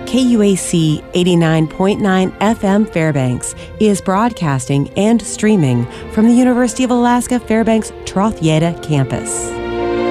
KUAC 89.9 FM Fairbanks is broadcasting and streaming from the University of Alaska Fairbanks Troth Yeta campus.